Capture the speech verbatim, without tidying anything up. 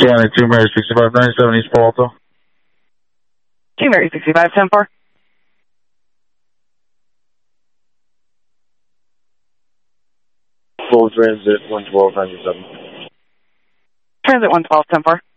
two Mary sixty-five ninety-seven East Palo Alto. two Mary sixty-five ten four. Full transit one twelve ninety-seven. Transit one twelve ten four.